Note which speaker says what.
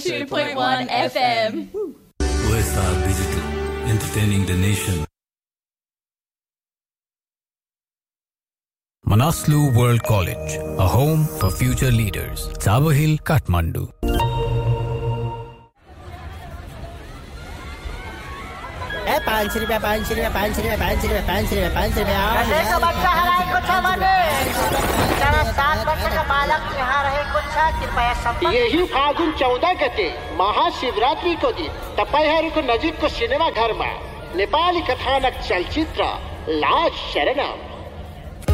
Speaker 1: 103.1 FM.
Speaker 2: OSR Digital, entertaining the nation. Manaslu World College, a home for future leaders. Chavo Hill, Kathmandu.
Speaker 3: ₹5
Speaker 4: कसैको बच्चा हराएको छ भने तर 7 वर्षका बालक यहाँ रहेको छ कृपया सम्पर्क।
Speaker 5: यही फागुन 14 गते महाशिवरात्रिको दिन तपाईहरूको नजिकको सिनेमा घरमा नेपाली कथानक चलचित्र लाज शरणम